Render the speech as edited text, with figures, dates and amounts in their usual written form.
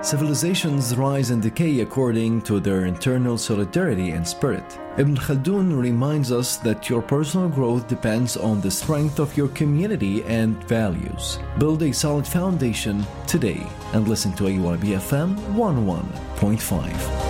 Civilizations rise and decay according to their internal solidarity and spirit. Ibn Khaldun reminds us that your personal growth depends on the strength of your community and values. Build a solid foundation today and listen to AYB FM 101.5.